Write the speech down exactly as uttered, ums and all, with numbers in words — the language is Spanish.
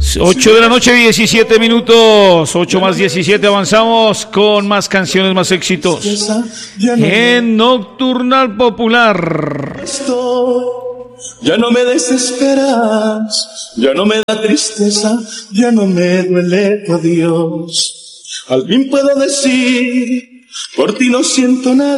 ocho de la noche, diecisiete minutos. ocho más diecisiete, avanzamos con más canciones, más éxitos. En Nocturnal Popular. Ya no me desesperas, ya no me da tristeza, ya no me duele tu adiós. Al fin puedo decir, por ti no siento nada.